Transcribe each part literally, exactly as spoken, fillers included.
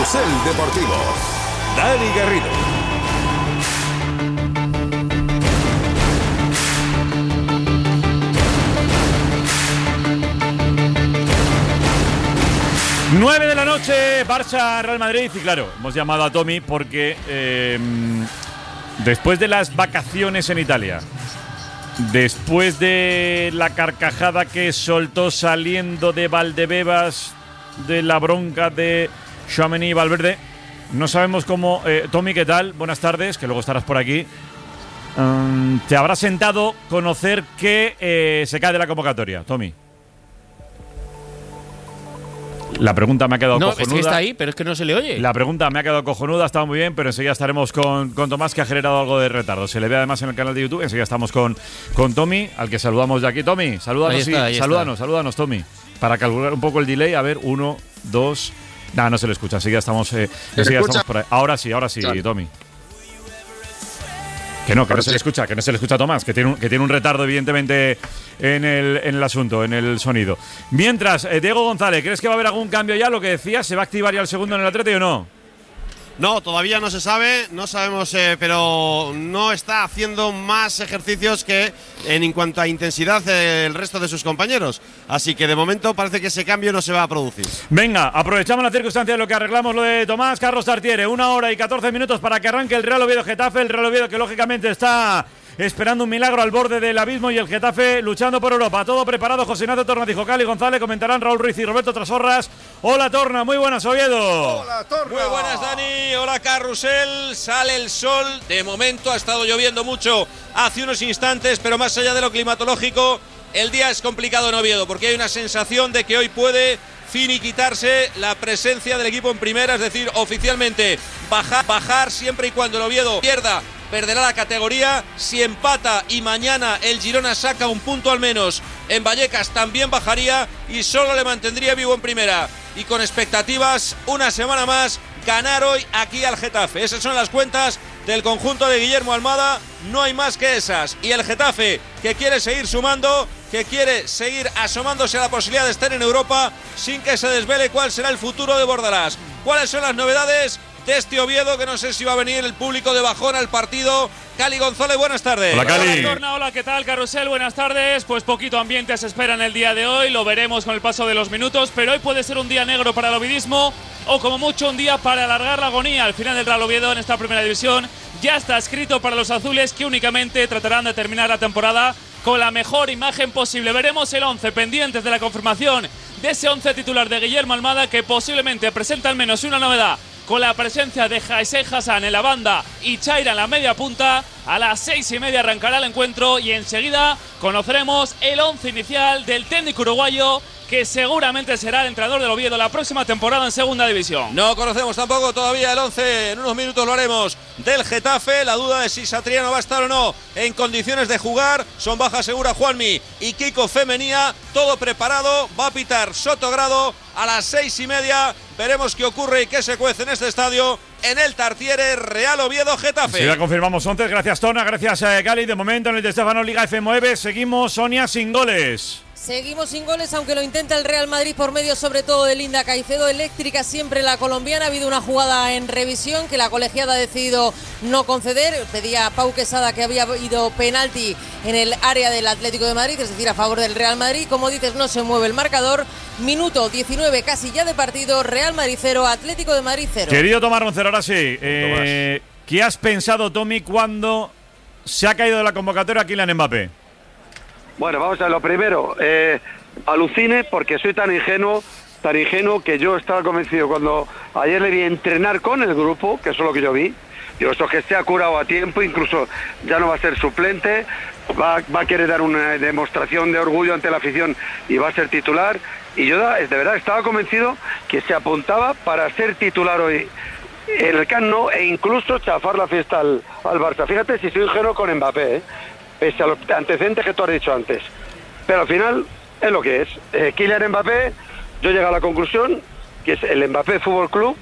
Carrusel Deportivo. Dani Garrido. nueve de la noche, Barça Real Madrid. Y claro, hemos llamado a Tommy porque eh, después de las vacaciones en Italia, después de la carcajada que soltó saliendo de Valdebebas, de la bronca de Tchouaméni y Valverde, no sabemos cómo… Eh, Tommy, ¿qué tal? Buenas tardes, que luego estarás por aquí. Um, te habrá sentado conocer que eh, se cae de la convocatoria, Tommy. La pregunta me ha quedado no, cojonuda. No, es que está ahí, pero es que no se le oye. La pregunta me ha quedado cojonuda, estaba muy bien, pero enseguida estaremos con, con Tomás, que ha generado algo de retardo. Se le ve además en el canal de YouTube. Enseguida estamos con, con Tommy, al que saludamos de aquí. Tommy, salúdanos, ahí está, sí, ahí salúdanos, está. salúdanos, Tommy. Para calcular un poco el delay, a ver, uno, dos… Nada, no se le escucha, enseguida estamos, eh, enseguida estamos por ahí. Ahora sí, ahora sí, claro. Tommy. Que no, que no se le escucha, que no se le escucha a Tomás, que tiene un, que tiene un retardo evidentemente en el, en el asunto, en el sonido. Mientras, eh, Diego González, ¿crees que va a haber algún cambio ya? Lo que decías, ¿se va a activar ya el segundo en el Atleti o no? No, todavía no se sabe, no sabemos, eh, pero no está haciendo más ejercicios que en cuanto a intensidad eh, el resto de sus compañeros. Así que de momento parece que ese cambio no se va a producir. Venga, aprovechamos la circunstancia de lo que arreglamos lo de Tomás. Carlos Tartiere, una hora y catorce minutos para que arranque el Real Oviedo Getafe. El Real Oviedo que lógicamente está esperando un milagro al borde del abismo, y el Getafe luchando por Europa. Todo preparado. José Ignacio Tornatijo, Cali González, comentarán Raúl Ruiz y Roberto Trasorras. Hola Torna, muy buenas, Oviedo. Hola Torna. Muy buenas, Dani. Hola Carrusel. Sale el sol. De momento ha estado lloviendo mucho hace unos instantes, pero más allá de lo climatológico, el día es complicado en Oviedo, porque hay una sensación de que hoy puede finiquitarse la presencia del equipo en primera, es decir, oficialmente bajar, bajar siempre y cuando el Oviedo pierda, perderá la categoría. Si empata y mañana el Girona saca un punto al menos en Vallecas, también bajaría y solo le mantendría vivo en primera. Y con expectativas, una semana más, ganar hoy aquí al Getafe. Esas son las cuentas del conjunto de Guillermo Almada, no hay más que esas. Y el Getafe, que quiere seguir sumando, que quiere seguir asomándose a la posibilidad de estar en Europa sin que se desvele cuál será el futuro de Bordalás. ¿Cuáles son las novedades de este Oviedo, que no sé si va a venir el público de bajón al partido? Cali González, buenas tardes. Hola, Cali. Hola, Torna, hola, ¿qué tal, Carrusel? Buenas tardes. Pues poquito ambiente se espera en el día de hoy, lo veremos con el paso de los minutos, pero hoy puede ser un día negro para el ovidismo, o como mucho un día para alargar la agonía. Al final del Real Oviedo en esta primera división ya está escrito para los azules, que únicamente tratarán de terminar la temporada con la mejor imagen posible. Veremos el once, pendientes de la confirmación de ese once titular de Guillermo Almada, que posiblemente presenta al menos una novedad, con la presencia de Jaisé Hassan en la banda y Chaira en la media punta. A las seis y media arrancará el encuentro y enseguida conoceremos el once inicial del técnico uruguayo, que seguramente será el entrenador del Oviedo la próxima temporada en segunda división. No conocemos tampoco todavía el once, en unos minutos lo haremos, del Getafe. La duda de si Satriano va a estar o no en condiciones de jugar. Son baja segura Juanmi y Kiko Femenía. Todo preparado, va a pitar Sotogrado a las seis y media. Veremos qué ocurre y qué se cuece en este estadio, en el Tartiere. Real Oviedo Getafe. Sí, ya confirmamos once. Gracias Tona, gracias eh, Cali. De momento en el de Estefano Liga F nueve seguimos, Sonia, sin goles. Seguimos sin goles, aunque lo intenta el Real Madrid por medio sobre todo de Linda Caicedo. Eléctrica siempre la colombiana. Ha habido una jugada en revisión que la colegiada ha decidido no conceder. Pedía a Pau Quesada que había habido penalti en el área del Atlético de Madrid, es decir, a favor del Real Madrid. Como dices, no se mueve el marcador. Minuto diecinueve casi ya de partido. Real Madrid cero, Atlético de Madrid cero. Querido Tomás Roncero, ahora sí. Eh, ¿Qué has pensado, Tommy, cuando se ha caído de la convocatoria Kylian Mbappé? Bueno, vamos a ver, lo primero, eh, alucine porque soy tan ingenuo, tan ingenuo que yo estaba convencido cuando ayer le vi entrenar con el grupo, que eso es lo que yo vi. Digo, esto que se ha curado a tiempo, incluso ya no va a ser suplente, va, va a querer dar una demostración de orgullo ante la afición y va a ser titular. Y yo de verdad estaba convencido que se apuntaba para ser titular hoy en el Camp Nou e incluso chafar la fiesta al, al Barça. Fíjate si soy ingenuo con Mbappé, ¿eh? Pese a los antecedentes que tú has dicho antes. Pero al final es lo que es. Eh, Kylian Mbappé, yo llego a la conclusión que es el Mbappé Fútbol Club,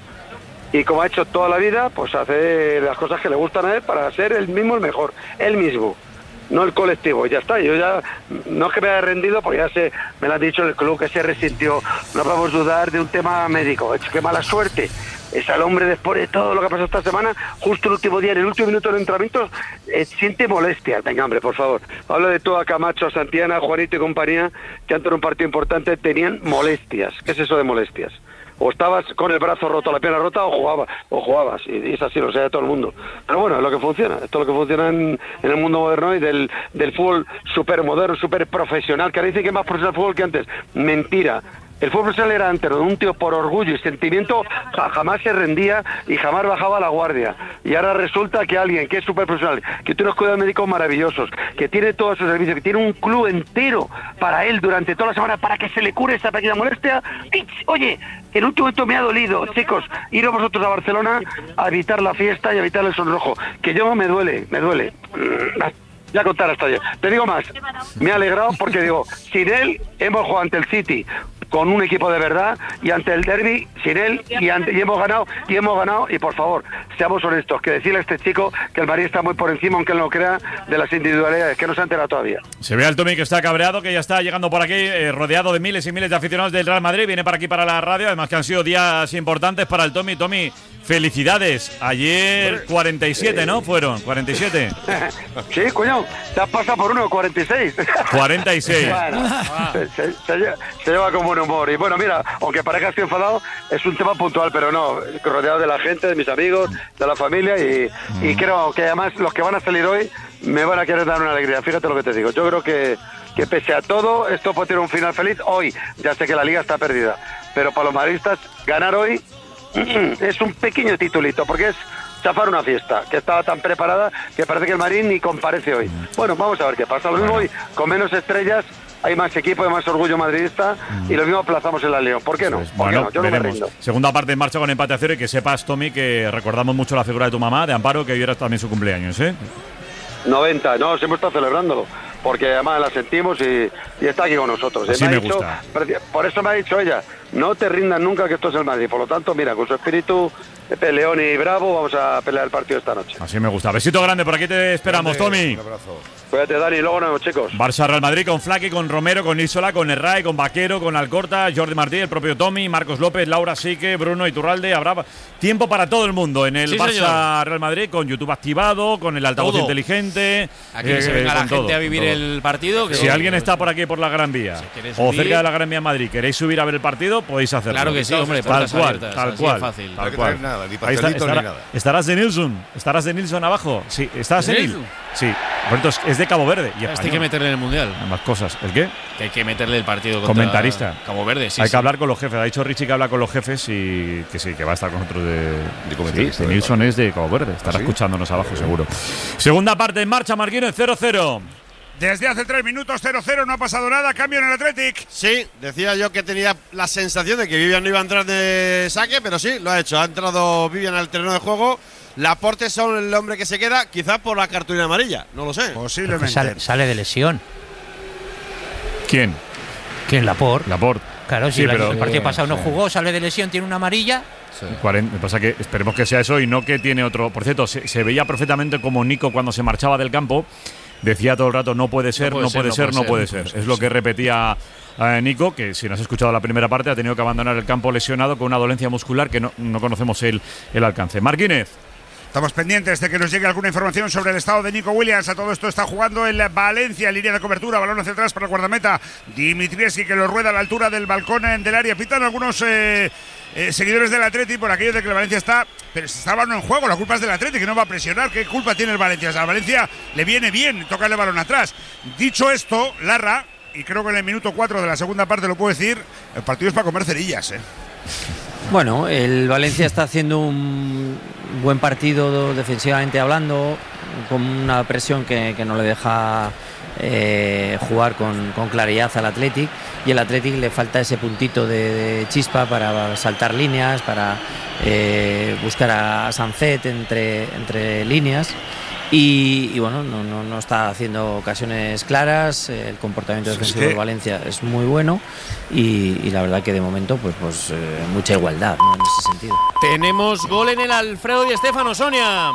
y como ha hecho toda la vida, pues hace las cosas que le gustan a él para ser el mismo el mejor, él mismo, no el colectivo. Ya está, yo ya no es que me haya rendido, porque ya sé, me lo ha dicho el club que se resintió. No podemos dudar de un tema médico, es que mala suerte, es al hombre después de todo lo que ha pasado esta semana, justo el último día, en el último minuto del entrenamiento, eh, siente molestias. Venga, hombre, por favor. Hablo de todo a Camacho, Santiana, Juanito y compañía, que antes de un partido importante tenían molestias. ¿Qué es eso de molestias? O estabas con el brazo roto, la pierna rota, o jugabas, o jugabas, y es así, lo sabe todo el mundo. Pero bueno, es lo que funciona, esto es lo que funciona en, en el mundo moderno y del, del fútbol súper moderno, súper profesional, que ahora dice que es más profesional el fútbol que antes. Mentira. El fútbol profesional era antes, donde un tío por orgullo y sentimiento ja, jamás se rendía y jamás bajaba la guardia. Y ahora resulta que alguien que es súper profesional, que tiene unos cuidados médicos maravillosos, que tiene todos sus servicios, que tiene un club entero para él durante toda la semana para que se le cure esa pequeña molestia. ¡Ich! Oye, el último momento me ha dolido, chicos, ir vosotros a Barcelona a evitar la fiesta y a evitar el sonrojo. Que yo me duele, me duele. Ya contar hasta yo. Te digo más, me he alegrado porque digo, sin él hemos jugado ante el City con un equipo de verdad y ante el derbi sin él y, ante, y hemos ganado y hemos ganado y por favor seamos honestos, que decirle a este chico que el Madrid está muy por encima, aunque él no lo crea, de las individualidades, que no se ha enterado todavía. Se ve al Tommy que está cabreado, que ya está llegando por aquí eh, rodeado de miles y miles de aficionados del Real Madrid, viene para aquí para la radio, además que han sido días importantes para el Tommy. Tommy, felicidades, ayer cuarenta y siete, ¿no? Fueron cuarenta y siete. Sí, coño, te has pasado por uno, cuarenta y seis. cuarenta y seis. Bueno, se, se, se, lleva, se lleva con buen humor. Y bueno, mira, aunque parezca que estoy enfadado, es un tema puntual, pero no, rodeado de la gente, de mis amigos, de la familia y, mm. y creo que además los que van a salir hoy me van a querer dar una alegría. Fíjate lo que te digo. Yo creo que, que pese a todo, esto puede tener un final feliz hoy. Ya sé que la liga está perdida, pero para los madridistas, ganar hoy es un pequeño titulito, porque es chafar una fiesta que estaba tan preparada que parece que el Madrid ni comparece hoy. Bueno, vamos a ver qué pasa. Lo mismo hoy, con menos estrellas, hay más equipo, hay más orgullo madridista y lo mismo aplazamos en la León. ¿Por qué no? ¿Por bueno, qué no? Yo veremos. no me rindo. Segunda parte en marcha con empate a cero y que sepas, Tommy, que recordamos mucho la figura de tu mamá, de Amparo, que hoy era también su cumpleaños, ¿eh? noventa, no, siempre está celebrándolo, porque además la sentimos y, y está aquí con nosotros. Así me me ha dicho, gusta. Por eso me ha dicho ella, no te rindas nunca que esto es el Madrid. Por lo tanto, mira, con su espíritu peleón y bravo, vamos a pelear el partido esta noche. Así me gusta. Besito grande, por aquí te esperamos, Grande, Tommy. Un abrazo. Cuídate, Dani, luego nos vemos, chicos. Barça Real Madrid con Flaque, con Romero, con Isola, con Herray, con Vaquero, con Alcorta, Jordi Martí, el propio Tommy, Marcos López, Laura Sique, Bruno Iturralde. Habrá tiempo para todo el mundo en el Sí, Barça señor. Real Madrid, con YouTube activado, con el altavoz Todo. inteligente. Aquí eh, se venga la con gente todo, a vivir todo. el partido. Que Si alguien está por aquí por la Gran Vía Si quieres o subir, cerca de la Gran Vía en Madrid, queréis subir a ver el partido, podéis hacerlo. Claro que sí, hombre, Tal puertas cual, abiertas, tal así cual. es fácil. No Tal hay que cual. traer nada, ni Ahí está, pastelitos estará, ni nada. estarás de Nilsson, estarás de Nilsson abajo. Sí, estás ¿De en Nilsson? Sí, Roberto, es- es de Cabo Verde y Este hay que español. meterle en el mundial. Ambas cosas. ¿El qué? Que hay que meterle el partido contra Comentarista. Cabo Verde. Sí, Hay sí. que hablar con los jefes. Ha dicho Richie que habla con los jefes y que sí, que va a estar con nosotros de. De comentarista, Sí, de de Nilsson parte. es de Cabo Verde. Estará ¿Ah, sí? escuchándonos abajo, seguro. Segunda parte en marcha, Marquino, cero cero. Desde hace tres minutos, cero cero, no ha pasado nada, cambio en el Athletic. Sí, decía yo que tenía la sensación de que Vivian no iba a entrar de saque, pero sí, lo ha hecho. Ha entrado Vivian al terreno de juego. Laporte son el hombre que se queda, quizás por la cartulina amarilla, no lo sé. Posiblemente. Sale, sale de lesión. ¿Quién? ¿Quién? Laporte. Laporte. Claro, si Sí, el, pero- el partido pasado no sí. jugó, sale de lesión, tiene una amarilla. cuarenta, me pasa que esperemos que sea eso y no que tiene otro. Por cierto, se, se veía perfectamente como Nico cuando se marchaba del campo decía todo el rato no puede ser, no puede ser, no puede ser. Es lo que repetía eh, Nico, que si no has escuchado la primera parte ha tenido que abandonar el campo lesionado con una dolencia muscular que no, no conocemos el, el alcance. Marquínez. Estamos pendientes de que nos llegue alguna información sobre el estado de Nico Williams. A todo esto está jugando el Valencia en línea de cobertura. Balón hacia atrás para el guardameta Dimitrievski, que lo rueda a la altura del balcón del área. Pitan algunos eh, eh, seguidores del Atleti por aquello de que el Valencia está. Pero si está el balón en juego, la culpa es del Atleti, que no va a presionar. ¿Qué culpa tiene el Valencia? O sea, al Valencia le viene bien tocarle el balón atrás. Dicho esto, Larra, y creo que en el minuto cuatro de la segunda parte lo puedo decir, el partido es para comer cerillas, ¿eh? Bueno, el Valencia está haciendo un buen partido defensivamente hablando, con una presión que, que no le deja eh, jugar con, con claridad al Athletic, y el Athletic le falta ese puntito de, de chispa para saltar líneas, para eh, buscar a Sancet entre, entre líneas. Y, y bueno, no, no, no está haciendo ocasiones claras. El comportamiento defensivo que- de Valencia es muy bueno y, y la verdad que de momento pues, pues eh, mucha igualdad, ¿no? En ese sentido. Tenemos gol en el Alfredo Di Stéfano, Sonia.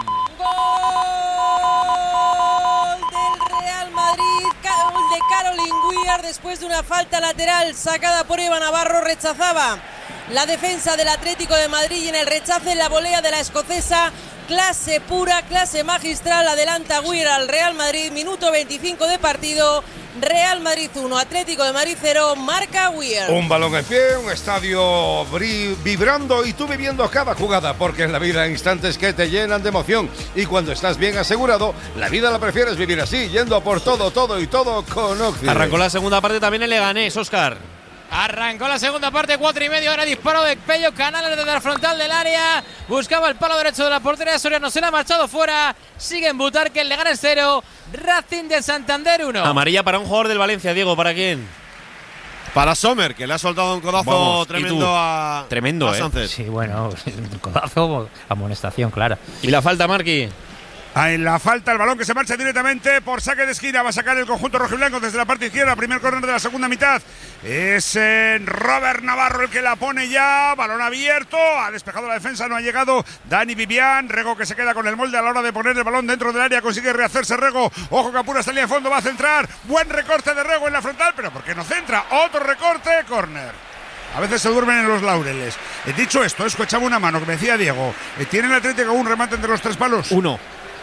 Gol del Real Madrid, ca- gol de Caroline Weir después de una falta lateral sacada por Eva Navarro, rechazaba la defensa del Atlético de Madrid y en el rechace en la volea de la escocesa. Clase pura, clase magistral, adelanta Weir al Real Madrid, minuto veinticinco de partido, Real Madrid uno, Atlético de Madrid cero, marca Weir. Un balón en pie, un estadio vibrando y tú viviendo cada jugada, porque en la vida hay instantes que te llenan de emoción y cuando estás bien asegurado, la vida la prefieres vivir así, yendo a por todo, todo y todo con Occident. Arrancó la segunda parte también el Leganés, Óscar. Arrancó la segunda parte, cuatro y medio, ahora disparo de Pello Canales desde la frontal del área, buscaba el palo derecho de la portería, Soriano se le ha marchado fuera, sigue en Butarque, el Leganés cero, Racing de Santander uno. Amarilla para un jugador del Valencia, Diego, ¿para quién? Para Sommer, que le ha soltado un codazo Vamos, tremendo a, tremendo, a eh. Sánchez. Sí, bueno, un codazo, amonestación clara. ¿Y la falta, Marqui? En la falta, el balón que se marcha directamente por saque de esquina. Va a sacar el conjunto rojiblanco desde la parte izquierda. Primer córner de la segunda mitad. Es eh, Robert Navarro el que la pone ya. Balón abierto. Ha despejado la defensa. No ha llegado Dani Vivian. Rego que se queda con el molde a la hora de poner el balón dentro del área. Consigue rehacerse Rego. Ojo que apura esta línea de fondo. Va a centrar. Buen recorte de Rego en la frontal. Pero ¿por qué no centra? Otro recorte. Córner. A veces se duermen en los laureles. He dicho esto, escuchaba una mano que me decía Diego. ¿Tiene el Atlético un remate entre los tres palos? Uno.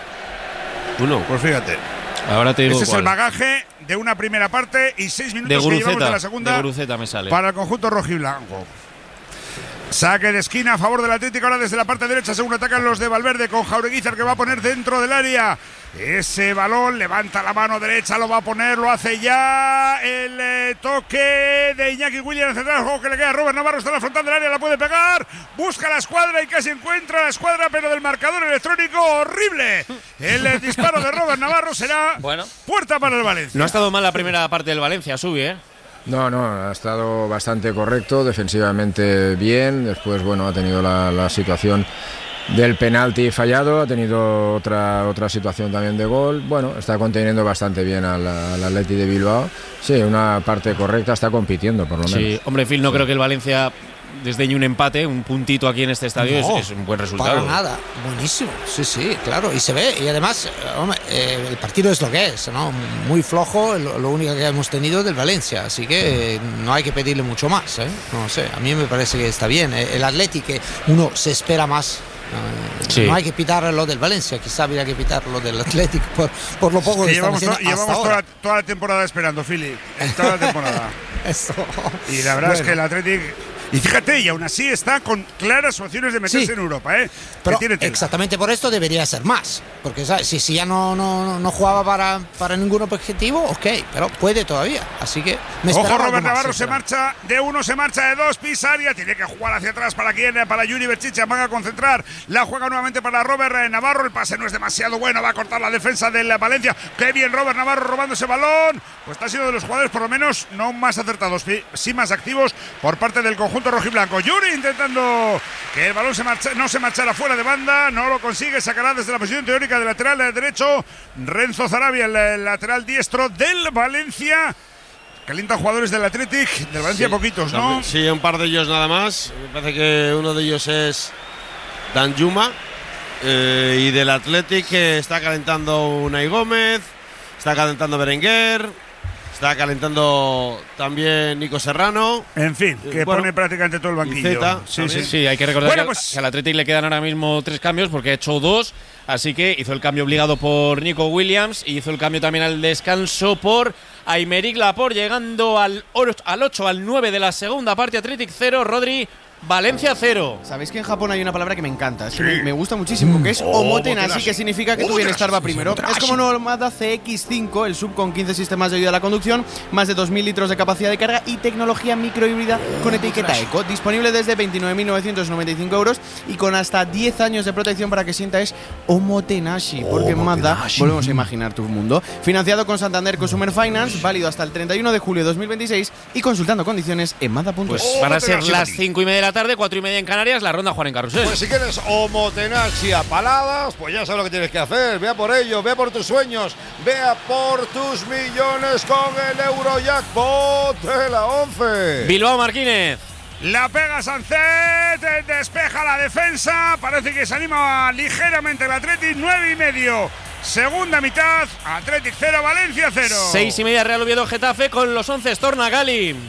Uno. Pues fíjate. Ahora te digo Ese es cuál. el bagaje de una primera parte y seis minutos de que llevamos Guruceta, de la segunda de Guruceta me sale. para el conjunto rojiblanco. Saque de esquina a favor del Atlético, ahora desde la parte derecha, según atacan los de Valverde, con Jaureguizar que va a poner dentro del área. Ese balón, levanta la mano derecha, lo va a poner, lo hace ya. El eh, toque de Iñaki Williams, central, juego que le queda a Robert Navarro, está en la frontal del área, la puede pegar. Busca la escuadra y casi encuentra la escuadra, pero del marcador electrónico, horrible. El eh, disparo de Robert Navarro será bueno. puerta para el Valencia. No ha estado mal la primera parte del Valencia, sube, ¿eh? No, no, ha estado bastante correcto, defensivamente bien, después bueno, ha tenido la, la situación del penalti fallado, ha tenido otra otra situación también de gol, bueno, está conteniendo bastante bien al, al Atleti de Bilbao, sí, una parte correcta, está compitiendo por lo menos. Sí, hombre, Phil, no sí. creo que el Valencia desdeñe un empate, un puntito aquí en este estadio no, es, es un buen resultado. Para nada, buenísimo, sí, sí, claro, y se ve, y además, hombre, eh, el partido es lo que es, ¿no? Muy flojo, lo, lo único que hemos tenido del Valencia, así que eh, no hay que pedirle mucho más, ¿eh? No sé, a mí me parece que está bien, eh, el Atlético, uno se espera más. Uh, sí. No hay que pitar lo del Valencia, quizá habría que pitar lo del Atlético por, por lo poco que llevamos, estamos haciendo llevamos hasta toda, ahora. toda la temporada esperando, Philly, toda la temporada. Eso. Y la verdad bueno. es que el Atlético, y fíjate, y aún así está con claras opciones de meterse sí. en Europa, ¿eh? Pero exactamente por esto debería ser más, porque ¿sabes? Si, si ya no, no, no jugaba para, para ningún objetivo, ok, pero puede todavía, así que me Ojo, Robert más, Navarro sí, se marcha de uno, se marcha de dos, pisa área, tiene que jugar hacia atrás para quien, para Yuri Berchicha, van a concentrar, la juega nuevamente para Robert Navarro, el pase no es demasiado bueno, va a cortar la defensa de la Valencia, qué bien Robert Navarro robando ese balón, pues está siendo de los jugadores por lo menos no más acertados, sí más activos por parte del conjunto rojiblanco. Yuri intentando que el balón se marcha, no se marchara fuera de banda, no lo consigue, sacará desde la posición teórica del lateral derecho Renzo Zarabia, el lateral diestro del Valencia. Calientan jugadores del Athletic, del Valencia sí, poquitos, ¿no? También, sí, un par de ellos nada más. Me parece que uno de ellos es Danjuma eh, y del Athletic que está calentando Unai Gómez, está calentando Berenguer. Está calentando también Nico Serrano. En fin, que bueno, pone prácticamente todo el banquillo. Zeta, sí, sí, sí, hay que recordar bueno, que, pues, que al Athletic le quedan ahora mismo tres cambios porque ha hecho dos. Así que hizo el cambio obligado por Nico Williams y hizo el cambio también al descanso por Aymeric Laporte, llegando al ocho, al nueve de la segunda parte. Athletic cero, Rodri. Valencia cero. Sabéis que en Japón hay una palabra que me encanta, es sí. que me, me gusta muchísimo, que es oh, omotenashi, que significa que tu bienestar va primero. Es como un Mazda C X cinco, el sub con quince sistemas de ayuda a la conducción, más de dos mil litros de capacidad de carga y tecnología microhíbrida con etiqueta eco. Disponible desde veintinueve mil novecientos noventa y cinco euros y con hasta diez años de protección para que sientas omotenashi, porque en Mazda volvemos a imaginar tu mundo. Financiado con Santander Consumer Finance, válido hasta el treinta y uno de julio de dos mil veintiséis y consultando condiciones en mazda punto es. Pues van a ser las cinco y media de la tarde, cuatro y media en Canarias, la ronda Juan en Carrusel. Pues si quieres homotenashi a paladas, pues ya sabes lo que tienes que hacer. Vea por ello, vea por tus sueños, vea por tus millones con el Eurojackpot de la once. Bilbao Martínez. La pega Sancet, despeja la defensa, parece que se anima ligeramente el Athletic, nueve y medio. Segunda mitad, Athletic cero, Valencia cero. Seis y media, Real Oviedo Getafe con los once, Storna Gali.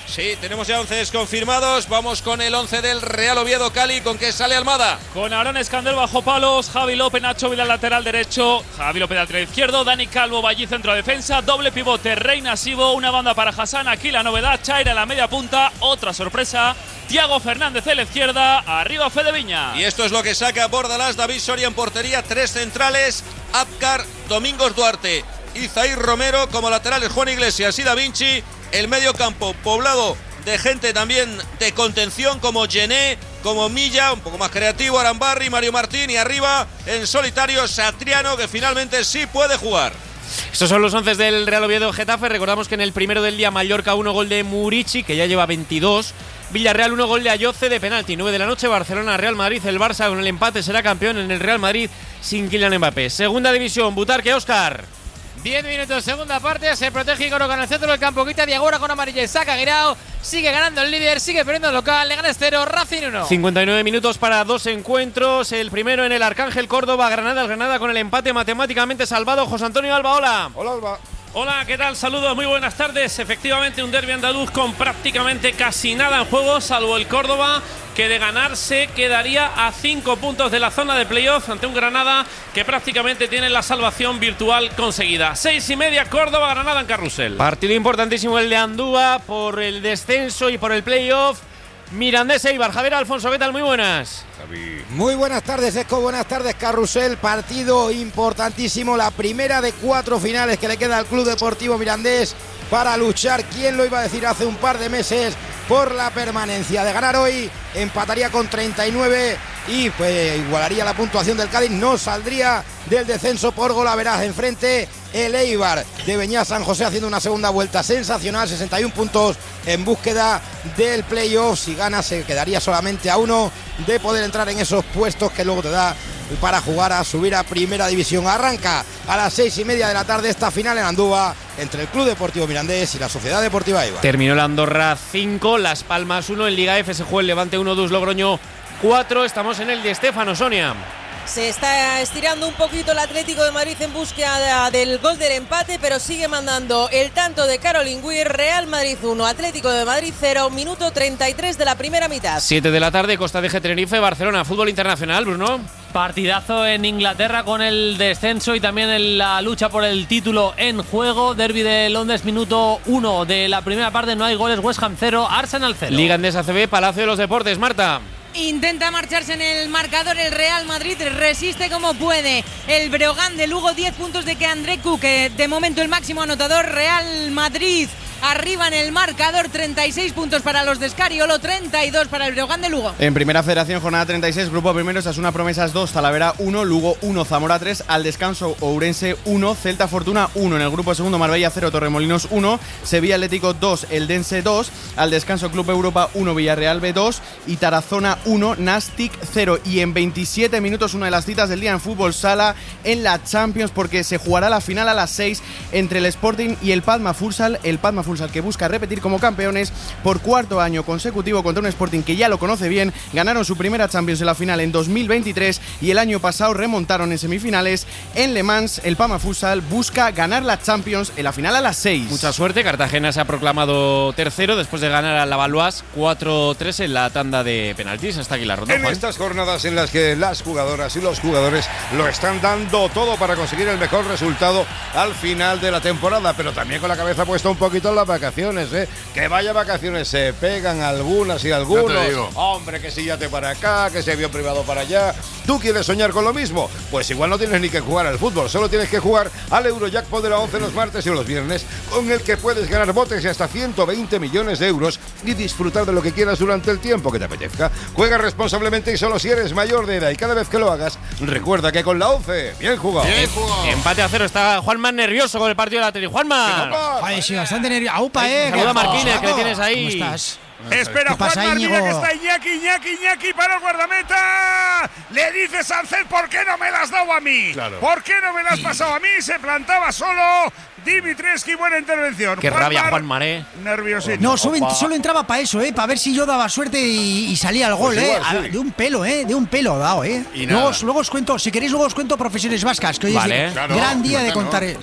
Sí, tenemos ya once confirmados. Vamos con el once del Real Oviedo Cali. ¿Con qué sale Almada? Con Aarón Escandel bajo palos, Javi López, Nacho Vidal lateral derecho, Javi López lateral izquierdo, Dani Calvo, Ballí centro defensa, doble pivote, Reina Sibo, una banda para Hassan, aquí la novedad, Chaira en la media punta, otra sorpresa, Tiago Fernández en la izquierda, arriba Fede Viña. Y esto es lo que saca Bordalás, David Soria en portería, tres centrales, Apcar, Domingos Duarte y Zair Romero, como laterales Juan Iglesias y Da Vinci. El medio campo poblado de gente también de contención como Gené, como Milla, un poco más creativo, Arambarri, Mario Martín, y arriba en solitario Satriano, que finalmente sí puede jugar. Estos son los once del Real Oviedo Getafe. Recordamos que en el primero del día Mallorca uno, gol de Murici, que ya lleva veintidós. Villarreal uno, gol de Ayoce de penalti. nueve de la noche, Barcelona, Real Madrid. El Barça con el empate será campeón en el Real Madrid sin Kylian Mbappé. Segunda división, Butarque, Óscar. diez minutos, segunda parte, se protege Igor con el centro del campo, quita Diagora con amarilla y saca Guirao, sigue ganando el líder, sigue perdiendo el local, Leganés cero, Racing uno. cincuenta y nueve minutos para dos encuentros, el primero en el Arcángel Córdoba, Granada, el Granada con el empate matemáticamente salvado. José Antonio Alba, hola. Hola, Alba. Hola, ¿qué tal? Saludos, muy buenas tardes. Efectivamente, un derbi andaluz con prácticamente casi nada en juego, salvo el Córdoba, que de ganarse quedaría a cinco puntos de la zona de playoff ante un Granada que prácticamente tiene la salvación virtual conseguida. Seis y media, Córdoba, Granada en Carrusel. Partido importantísimo el de Andúa por el descenso y por el playoff. Mirandés Eibar. Javier Alfonso, ¿qué tal? Muy buenas. Muy buenas tardes, Esco, buenas tardes, Carrusel. Partido importantísimo, la primera de cuatro finales que le queda al Club Deportivo Mirandés para luchar, quién lo iba a decir hace un par de meses, por la permanencia. De ganar hoy, empataría con treinta y nueve y pues igualaría la puntuación del Cádiz, no saldría del descenso por golaveras. Enfrente el Eibar de Beñá San José haciendo una segunda vuelta sensacional, sesenta y uno puntos en búsqueda del playoff. Si gana se quedaría solamente a uno de poder entrar en esos puestos que luego te da para jugar a subir a primera división. Arranca a las seis y media de la tarde esta final en Andúa entre el Club Deportivo Mirandés y la Sociedad Deportiva Eibar. Terminó la Andorra cinco, Las Palmas uno, en Liga F se juega el Levante uno, dos Logroño cuatro. Estamos en el de Estéfano, Sonia. Se está estirando un poquito el Atlético de Madrid en búsqueda del gol del empate, pero sigue mandando el tanto de Caroline Weir. Real Madrid uno, Atlético de Madrid cero, minuto treinta y tres de la primera mitad. siete de la tarde, Costa de G, Tenerife, Barcelona, fútbol internacional, Bruno. Partidazo en Inglaterra con el descenso y también en la lucha por el título en juego. Derby de Londres, minuto uno de la primera parte, no hay goles. West Ham cero, Arsenal cero. Liga Endesa A C B, Palacio de los Deportes, Marta. Intenta marcharse en el marcador el Real Madrid, resiste como puede el Breogán de Lugo, diez puntos de que André Cuque, de momento el máximo anotador. Real Madrid arriba en el marcador, treinta y seis puntos para los de Escariolo, treinta y dos para el Breogán de Lugo. En Primera Federación, jornada treinta y seis, grupo primero, Osasuna Promesas dos, Talavera uno, Lugo uno, Zamora tres, al descanso Ourense uno, Celta Fortuna uno. En el grupo segundo, Marbella cero, Torremolinos uno, Sevilla Atlético dos, Eldense dos, al descanso Club Europa uno, Villarreal B dos y Tarazona uno, Nastic cero. Y en veintisiete minutos, una de las citas del día en fútbol sala en la Champions, porque se jugará la final a las seis entre el Sporting y el Padma Futsal. El Padma Futsal que busca repetir como campeones por cuarto año consecutivo contra un Sporting que ya lo conoce bien. Ganaron su primera Champions en la final en dos mil veintitrés y el año pasado remontaron en semifinales en Le Mans. El Padma Futsal busca ganar la Champions en la final a las seis. Mucha suerte, Cartagena se ha proclamado tercero después de ganar a la Valois cuatro tres en la tanda de penaltis. Hasta aquí la ronda, En Juan. estas jornadas en las que las jugadoras y los jugadores lo están dando todo para conseguir el mejor resultado al final de la temporada, pero también con la cabeza puesta un poquito en las vacaciones, ¿eh? Que vaya vacaciones, se pegan algunas y algunos. Ya te digo. Hombre, que si yate para acá, que si avión privado para allá. ¿Tú quieres soñar con lo mismo? Pues igual no tienes ni que jugar al fútbol, solo tienes que jugar al Eurojackpot de la once los martes y los viernes, con el que puedes ganar botes de hasta ciento veinte millones de euros y disfrutar de lo que quieras durante el tiempo que te apetezca. Juega responsablemente y solo si eres mayor de edad, y cada vez que lo hagas, recuerda que con la once, bien jugado. Bien jugado. Empate a cero, está Juanma nervioso con el partido de la tele. Juanma. Ay, sí, bastante nervioso. ¡Aupa, eh! Saluda a Martínez, que le tienes ahí. ¿Cómo estás? Espera, ¿Qué pasa, Juan Martínez, Íñigo? que está Iñaki, Iñaki, Iñaki para el guardameta. Le dice Sánchez, ¿por qué no me las has dado a mí? Claro. ¿Por qué no me las has pasado a mí? Se plantaba solo Dimitrescu, buena intervención. Qué Juan rabia, Mar- Juanma, eh. Nerviosito. No, solo, solo entraba para eso, ¿eh? Para ver si yo daba suerte y, y salía el gol, Pues ¿eh? igual, sí. A- De un pelo, ¿eh? De un pelo dado, ¿eh? Y luego, nada. os- luego os cuento, si queréis, luego os cuento profesiones vascas, que hoy Vale. es Claro, gran día de claro. contar.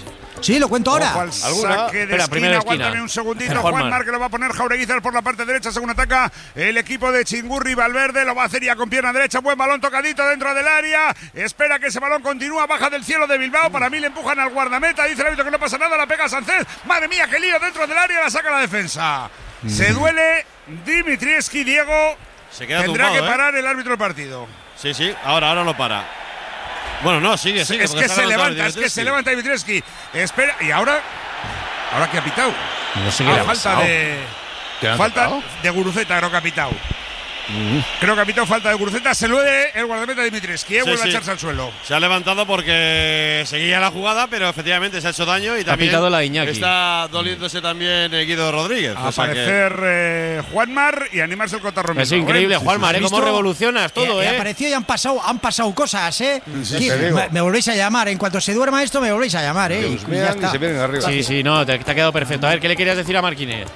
Sí, lo cuento ahora. Ojo al saque de esquina, aguántame un segundito. Juanmar, que lo va a poner Jaureguizar por la parte derecha, según ataca el equipo de Chingurri. Valverde lo va a hacer ya con pierna derecha. Buen balón tocadito dentro del área. Espera que ese balón continúa, baja del cielo de Bilbao. Para mí le empujan al guardameta. Dice el árbitro que no pasa nada, la pega Sánchez. Madre mía, qué lío dentro del área, la saca la defensa. Mm. Se duele Dimitrievski, Diego. Se queda Tendrá tumbado, que ¿eh? parar el árbitro del partido. Sí, sí, ahora, ahora lo para. Bueno, no, sigue, sigue. Es que se levanta, es que se levanta Dimitrievski. Espera, y ahora. ¿Ahora qué ha pitado? No sé qué ah, le ha falta pasado. de. ¿Qué ha Falta tocado? de Guruceta, creo que ha pitado. Mm. Creo que ha pitado falta de Guruceta. Se lo de el guardameta Dimitrievski, ¿eh? Sí, vuelve sí. a echarse al suelo. Se ha levantado porque seguía la jugada, pero efectivamente se ha hecho daño y también pitado la Iñaki. está doliéndose también eh, Guido Rodríguez. A o sea que- aparecer eh, Juanmar y animarse el Cotarro. Es increíble, Juanmar, ¿eh? Cómo revolucionas todo, Y ¿eh? apareció y han pasado, han pasado cosas, ¿eh? Sí, Sí, te digo. me, me volvéis a llamar. En cuanto se duerma esto, me volvéis a llamar, ¿eh? Y ya está. Sí, sí, no, te, te ha quedado perfecto. A ver, ¿qué le querías decir a Marquínez?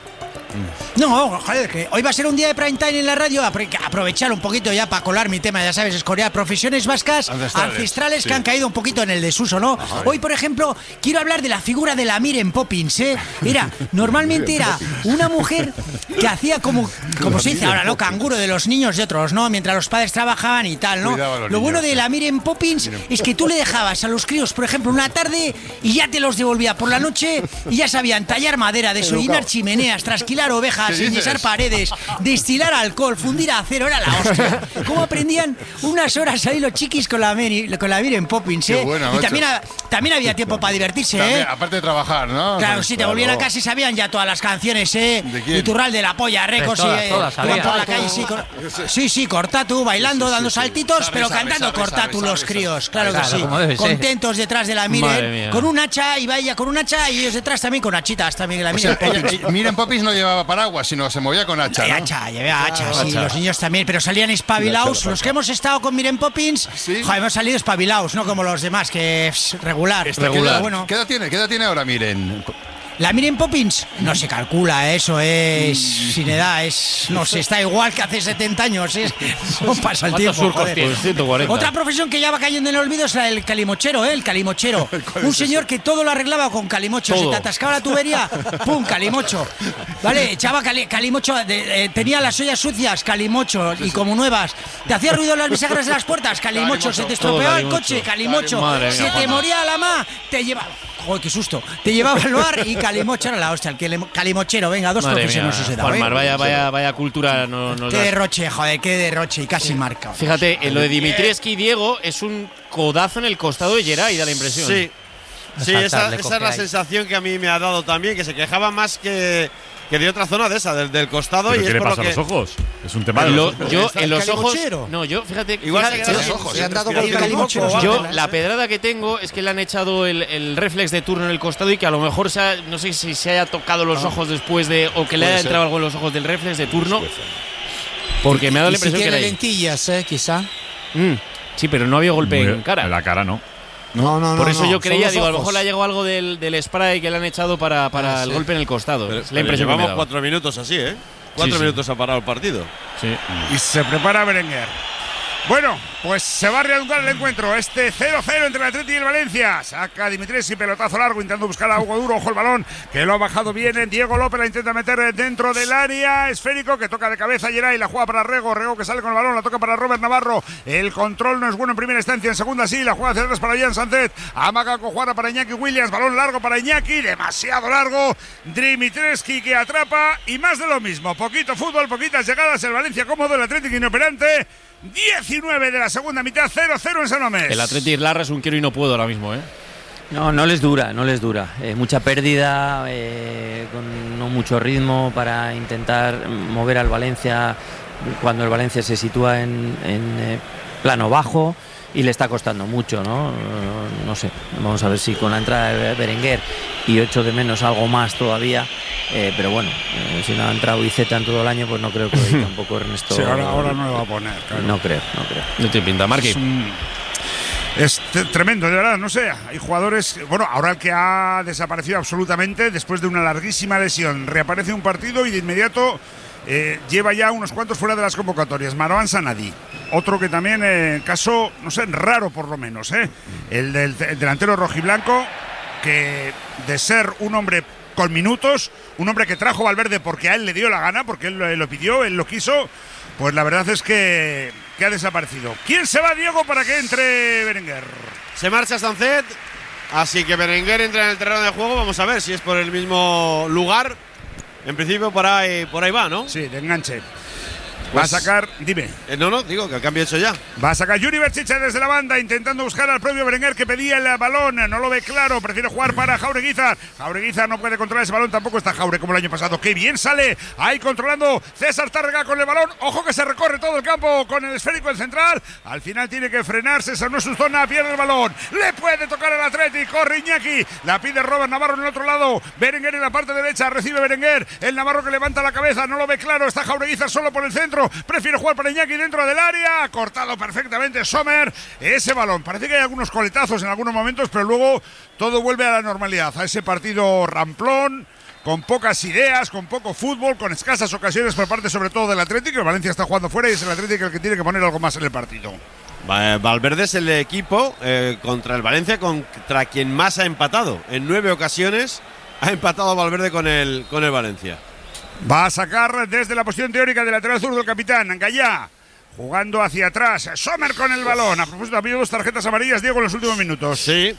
No, joder, que hoy va a ser un día de prime time en la radio. apro- Aprovechar un poquito ya para colar mi tema, ya sabes, escorear profesiones vascas Ancestrales, ancestrales, sí. que han caído un poquito en el desuso, ¿no? Hoy, por ejemplo, quiero hablar de la figura de la Miren Poppins, ¿eh? Era, normalmente era una mujer que hacía como, como se dice ahora, ¿no? Canguro de los niños y otros, ¿no? Mientras los padres trabajaban y tal, ¿no? Cuidaba a los Lo bueno niños, de la Miren Poppins es que tú le dejabas a los críos, por ejemplo, una tarde y ya te los devolvía por la noche y ya sabían tallar madera, desollinar chimeneas, trasquilar ovejas, ¿Qué dices? enyesar paredes, destilar alcohol, fundir acero, era la hostia. ¿Cómo aprendían unas horas ahí los chiquis con la, Mary- con la Miren Poppins, Qué eh? buena, y macho. también, ha- también había tiempo para divertirse, También, ¿eh? aparte de trabajar, ¿no? Claro, si te volvían a casa y sabían ya todas las canciones, ¿eh? quién? Iturral de la polla, Recos Pues todas, y todas, eh, iban por la sabía. calle, sí, cor- sí, sí, Cortatu, bailando, dando saltitos, Sabe, pero sabe, cantando sabe, Cortatu sabe, los sabe, críos, sabe. claro que Claro, sí. como debe ser. Contentos detrás de la Madre Miren, mía. con un hacha, y vaya con un hacha y ellos detrás también con hachitas también, la O Miren sea, ella- Poppins. ella- Miren Poppins no llevaba paraguas, sino se movía con hacha, Eh, ¿no? hacha, llevaba hacha, Claro, sí, hacha. los niños también, pero salían espabilados. Los que hemos estado con Miren Poppins, joder, hemos salido espabilados, no como los demás, que pff, regular. Esta, ¿qué, Pero edad, bueno, ¿qué edad tiene? ¿Qué edad tiene ahora, Miren? la Miren Poppins no se calcula, eso es sin edad, es no sé, está igual que hace setenta años, es, no pasa el ¿Cuántos tiempo. surcos joder. tienes? ciento cuarenta. Otra profesión que ya va cayendo en el olvido es la del calimochero, ¿eh? El calimochero. Un señor que todo lo arreglaba con calimocho. Todo. Se te atascaba la tubería, ¡pum! Calimocho. ¿Vale? Echaba cali- calimocho, de- eh, tenía las ollas sucias, calimocho, y como nuevas. Te hacía ruido las bisagras de las puertas, calimocho. Se te estropeaba el calimocho. coche, calimocho. Madre Se mía, te Juanma. moría la ma, te llevaba. Joder, qué susto. Te llevaba al bar y calimocho era la hostia. El que- calimochero, venga, dos Madre mía, profesiones os he dado, ¿eh? Juanmar, vaya, vaya, vaya cultura no, nos Qué das. derroche, joder, qué derroche y casi marca. Fíjate, en lo de Dimitrievski, Diego, es un codazo en el costado de Geray, da la impresión. Sí, sí, Saltar, esa, le esa coge es la ahí. sensación que a mí me ha dado también, que se quejaba más que, que de otra zona de esa, del, del costado. ¿Pero y qué es le por pasa lo a que los ojos? Es un tema de Lo- los ojos. yo Está en el los ojos. calimochero. No, yo, fíjate. Igual se fíjate- queda los ojos, yo- ¿eh? Respiración. El calimocho, Yo, ¿no? la pedrada que tengo es que le han echado el, el reflex de turno en el costado y que a lo mejor se ha- no sé si se haya tocado los ojos después de. O que le Puede haya ser. entrado algo en los ojos del reflex de turno. Porque me ha dado la Y si impresión que tiene era ahí. lentillas, eh, quizá. Mm, sí, pero no había golpe Muy- en cara. En la cara no. No, no, no. Por eso no, yo son creía, los digo, a lo ojos. mejor le ha llegado algo del, del spray que le han echado para, para Ah, el sí. golpe en el costado. Pero- es la pero impresión que me llevamos da. cuatro minutos así, ¿eh? Cuatro Sí, sí. minutos ha parado el partido. Sí. Y se prepara Berenguer. Bueno, pues se va a reanudar el encuentro. Este cero cero entre el Atleti y el Valencia. Saca Dimitrievski, pelotazo largo, intentando buscar a Hugo Duro. Ojo el balón, que lo ha bajado bien. Diego López la intenta meter dentro del área. Esférico, que toca de cabeza Geray, la juega para Rego. Rego que sale con el balón, la toca para Robert Navarro. El control no es bueno en primera instancia, en segunda sí. La juega hacia atrás para Jan Sánchez. Amaga Cojuara para Iñaki Williams. Balón largo para Iñaki, demasiado largo. Dimitrievski que atrapa y más de lo mismo. Poquito fútbol, poquitas llegadas. El Valencia cómodo, el Atlético inoperante. diecinueve de la segunda mitad, cero cero en San Mamés. El Atleti Larra es un quiero y no puedo ahora mismo, ¿eh? No, no les dura, no les dura. Eh, mucha pérdida, eh, con no mucho ritmo para intentar mover al Valencia cuando el Valencia se sitúa en, en eh, plano bajo y le está costando mucho, ¿no? No, no sé, vamos a ver si con la entrada de Berenguer y ocho de menos algo más todavía, eh, pero bueno, eh, si no ha entrado Iceta en todo el año, pues no creo que hoy tampoco Ernesto. Sí, ahora, ahora no lo va a poner, claro. No creo, no creo. No te pinta, Marqui. Es, un- es t- tremendo, de verdad, no sé. Hay jugadores. Bueno, ahora el que ha desaparecido absolutamente después de una larguísima lesión, reaparece un partido y de inmediato eh, lleva ya unos cuantos fuera de las convocatorias. Marwan Sanadi. Otro que también, eh, caso, no sé, raro por lo menos, ¿eh? El del el delantero rojiblanco. que de ser un hombre con minutos, un hombre que trajo Valverde porque a él le dio la gana, porque él lo, él lo pidió, él lo quiso, pues la verdad es que, que ha desaparecido. ¿Quién se va, Diego, para que entre Berenguer? Se marcha Sancet, así que Berenguer entra en el terreno de juego. Vamos a ver si es por el mismo lugar. En principio por ahí, por ahí va, ¿no? Sí, de enganche. Pues, va a sacar, dime. Eh, no, no, digo que el cambio hecho ya. Va a sacar Yuri Berchiche desde la banda, intentando buscar al propio Berenguer, que pedía el balón. No lo ve claro, prefiere jugar para Jaureguizar. Jaureguizar no puede controlar ese balón, tampoco está Jaure como el año pasado. ¡Qué bien sale! Ahí controlando César Tárrega con el balón. Ojo que se recorre todo el campo con el esférico en central. Al final tiene que frenarse, esa no es su zona, pierde el balón. Le puede tocar al Atleti, corre Iñaki. La pide Robert Navarro en el otro lado. Berenguer en la parte derecha, recibe Berenguer. El Navarro que levanta la cabeza, no lo ve claro. Está Jaureguizar solo por el centro. Prefiere jugar para Iñaki dentro del área. Cortado perfectamente Sommer. Ese balón. Parece que hay algunos coletazos en algunos momentos, pero luego todo vuelve a la normalidad. A ese partido ramplón, con pocas ideas, con poco fútbol, con escasas ocasiones por parte sobre todo del Atlético. El Valencia está jugando fuera y es el Atlético el que tiene que poner algo más en el partido. Valverde es el equipo eh, contra el Valencia contra quien más ha empatado. En nueve ocasiones ha empatado Valverde con el, con el Valencia. Va a sacar desde la posición teórica del lateral zurdo el capitán Gallá, jugando hacia atrás. Sommer con el balón. A propósito, ha habido dos tarjetas amarillas, Diego, en los últimos minutos. Sí,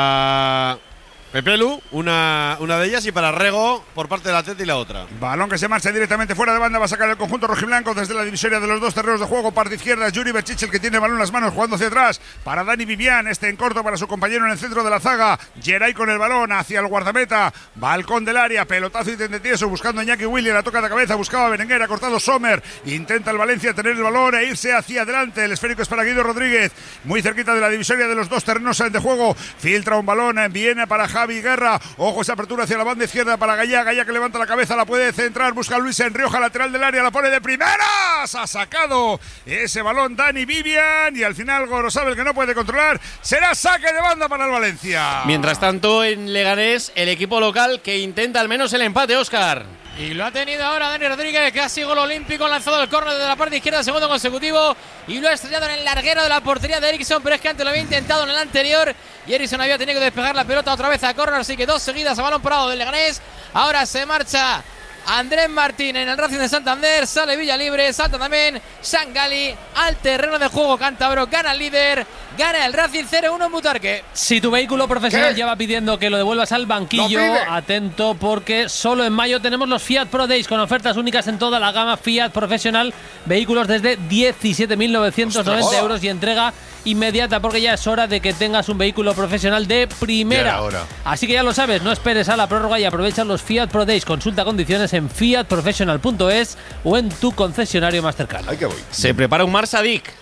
para Pepelu, una, una de ellas, y para Rego por parte del Atleti la otra. Balón que se marcha directamente fuera de banda. Va a sacar el conjunto rojiblanco desde la divisoria de los dos terrenos de juego. Parte izquierda, Yuri Berchiche, el que tiene el balón en las manos, jugando hacia atrás. Para Dani Vivian, este en corto para su compañero en el centro de la zaga. Geray con el balón hacia el guardameta. Balcón del área, pelotazo y tendetieso, buscando a Iñaki Williams. La toca de cabeza, buscaba a Berenguer, ha cortado Sommer. Intenta el Valencia tener el balón e irse hacia adelante. El esférico es para Guido Rodríguez, muy cerquita de la divisoria de los dos terrenos de juego. Filtra un balón, viene para Javi Guerra. Ojo, esa apertura hacia la banda izquierda para Gallá. Gallá que levanta la cabeza, la puede centrar. Busca a Luis Enrioja, lateral del área, la pone de primeras. Ha sacado ese balón Dani Vivian y al final Gorosabel, que no puede controlar. Será saque de banda para el Valencia. Mientras tanto, en Leganés, el equipo local que intenta al menos el empate, Óscar. Y lo ha tenido ahora Dani Rodríguez, casi gol olímpico, lanzado el córner de la parte izquierda, segundo consecutivo, y lo ha estrellado en el larguero de la portería de Eriksson, pero es que antes lo había intentado en el anterior y Eriksson había tenido que despejar la pelota otra vez a córner, así que dos seguidas a balón parado del Leganés. Ahora se marcha Andrés Martín en el Racing de Santander, sale Villa Libre, salta también Sangali al terreno de juego cántabro, gana el líder, gana el Racing cero uno en Butarque. Si tu vehículo profesional ¿Qué? ya va pidiendo que lo devuelvas al banquillo, atento porque solo en mayo tenemos los Fiat Pro Days con ofertas únicas en toda la gama Fiat profesional, vehículos desde diecisiete mil novecientos noventa euros y entrega inmediata, porque ya es hora de que tengas un vehículo profesional de primera. Así que ya lo sabes, no esperes a la prórroga y aprovecha los Fiat Pro Days. Consulta condiciones en fiat professional punto es o en tu concesionario más cercano. Ahí que voy. Se prepara un Marsadik.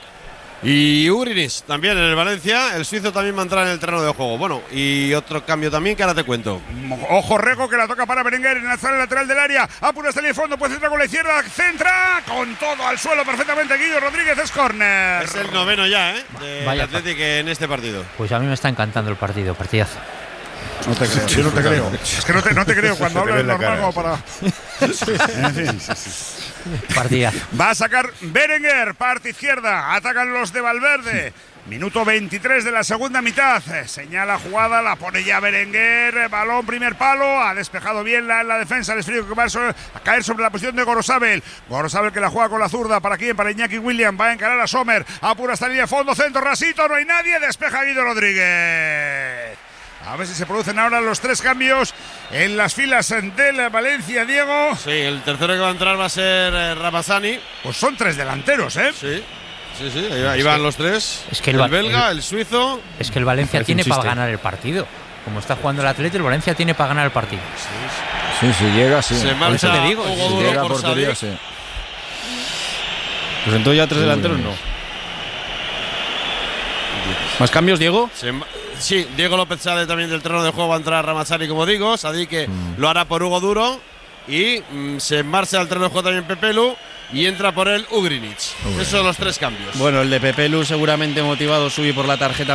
Y Ugrinis también en el Valencia. El suizo también va a entrar en el terreno de juego. Bueno, y otro cambio también que ahora te cuento. Ojo, Rego, que la toca para Berenguer en la zona lateral del área. Apura hasta el fondo, puede centrar con la izquierda. Centra con todo al suelo perfectamente. Guido Rodríguez, es córner. Es el noveno ya, ¿eh? Del Atlético en este partido. Pues a mí me está encantando el partido, partidazo. No te creo, yo no te creo. Es que no te, no te creo cuando hablas normal como para. En fin. Partidazo. Va a sacar Berenguer, parte izquierda. Atacan los de Valverde. Minuto veintitrés de la segunda mitad. Señala jugada, la pone ya Berenguer. Balón, primer palo. Ha despejado bien la, la defensa. El esférico que va a caer sobre la posición de Gorosabel. Gorosabel que la juega con la zurda. ¿Para quién? Para Iñaki Williams. Va a encarar a Sommer. Apura hasta la línea de fondo. Centro, rasito. No hay nadie. Despeja Guido Rodríguez. A ver si se producen ahora los tres cambios en las filas del Valencia, Diego. Sí, el tercero que va a entrar va a ser eh, Ramazani. Pues son tres delanteros, ¿eh? Sí, sí, sí, ahí, ahí van los tres. Es que el, el, el belga, el, el suizo. Es que el Valencia tiene para ganar el partido. Como está jugando el Atlético, el Valencia tiene para ganar el partido. Sí, sí, llega, sí. Se marcha, por eso te digo. Hugo Si Duro llega a por portería, Sadik. sí. Pues entonces ya tres Sí, delanteros bien. no. ¿Más cambios, Diego? Se, sí, Diego López sale también del terreno de juego, va a entrar Ramazani, como digo. Sadik que mm. lo hará por Hugo Duro. Y mm, se marcha al terreno de juego también Pepelu. Y entra por él Ugrinic. Esos son los tres cambios. Bueno, el de Pepelu seguramente motivado subir por la tarjeta